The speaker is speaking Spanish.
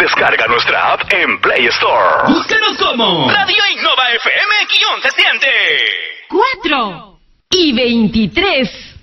Descarga nuestra app en Play Store. Búscanos como Radio Innova FM-se siente. 4 y 23.